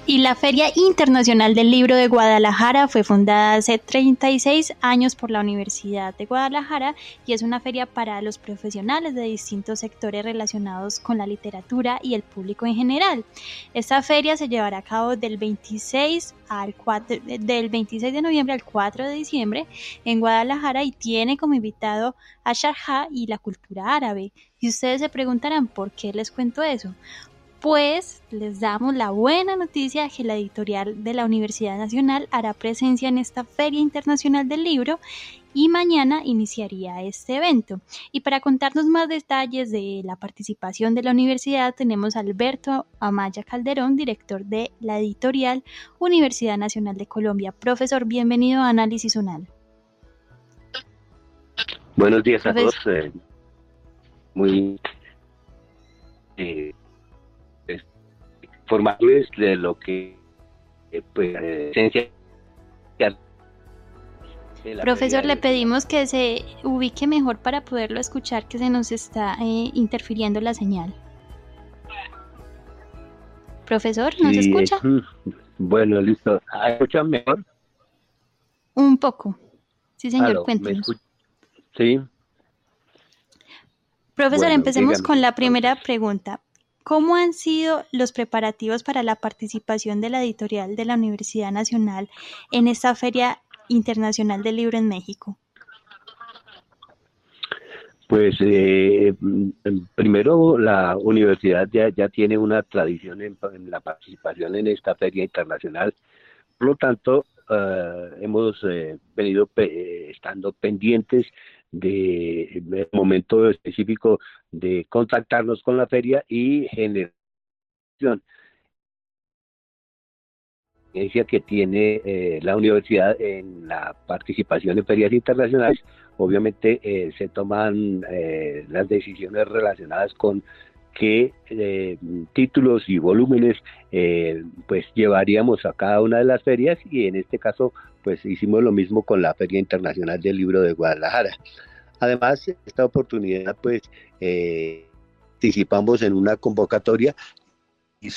Y la Feria Internacional del Libro de Guadalajara fue fundada hace 36 años por la Universidad de Guadalajara y es una feria para los profesionales de distintos sectores relacionados con la literatura y el público en general. Esta feria se llevará a cabo del 26 de noviembre al 4 de diciembre en Guadalajara y tiene como invitado a Sharjah y la cultura árabe. Y ustedes se preguntarán por qué les cuento eso. Pues les damos la buena noticia de que la editorial de la Universidad Nacional hará presencia en esta Feria Internacional del Libro y mañana iniciaría este evento. Y para contarnos más detalles de la participación de la universidad tenemos a Alberto Amaya Calderón, director de la editorial Universidad Nacional de Colombia. Profesor, bienvenido a Análisis UNAL. Buenos días a todos. Muy informales de lo que esencia. Profesor, le pedimos que se ubique mejor para poderlo escuchar, que se nos está interfiriendo la señal. Profesor, ¿nos escucha? Bueno, listo. ¿Escuchan mejor? Un poco. Sí, señor, cuéntenos. Sí. Profesor, empecemos con la primera pregunta. ¿Cómo han sido los preparativos para la participación de la editorial de la Universidad Nacional en esta Feria Internacional del Libro en México? Pues primero la universidad ya tiene una tradición en la participación en esta Feria Internacional. Por lo tanto, hemos venido estando pendientes del momento específico de contactarnos con la feria y generar que tiene la universidad en la participación en ferias internacionales. Obviamente se toman las decisiones relacionadas con qué títulos y volúmenes pues llevaríamos a cada una de las ferias, y en este caso pues hicimos lo mismo con la Feria Internacional del Libro de Guadalajara. Además, esta oportunidad pues participamos en una convocatoria y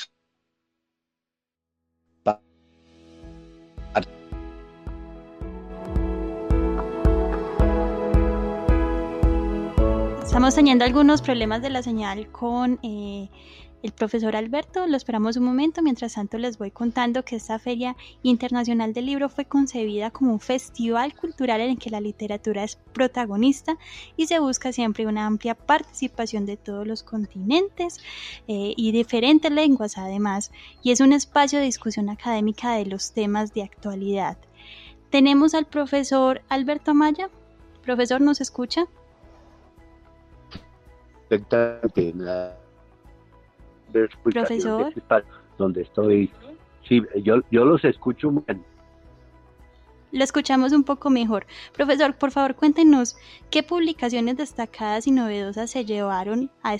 estamos teniendo algunos problemas de la señal con el profesor Alberto. Lo esperamos un momento. Mientras tanto, les voy contando que esta Feria Internacional del Libro fue concebida como un festival cultural en el que la literatura es protagonista y se busca siempre una amplia participación de todos los continentes y diferentes lenguas además. Y es un espacio de discusión académica de los temas de actualidad. Tenemos al profesor Alberto Amaya. Profesor, ¿nos escucha? Profesor, donde estoy, sí, yo los escucho muy bien. Lo escuchamos un poco mejor. Profesor, por favor, cuéntenos qué publicaciones destacadas y novedosas se llevaron a